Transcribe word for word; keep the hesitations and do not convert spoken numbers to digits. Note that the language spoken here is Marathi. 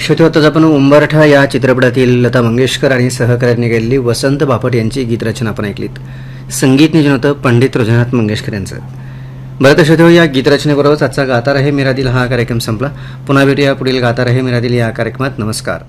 श्रोते, आताच आपण उंबरठा या चित्रपटातील लता मंगेशकर आणि सहकार्याने गेलेली वसंत बापट यांची गीतरचना आपण ऐकलीत. संगीत नियोजन होतं पंडित रघुनाथ मंगेशकर यांचं. बरं तर श्रोते, या गीतरचनेबरोबरच आजचा गाता रहे मेरा दिल हा कार्यक्रम संपला. पुन्हा भेटूया पुढील गाता रहे मेरा दिल या कार्यक्रमात. नमस्कार.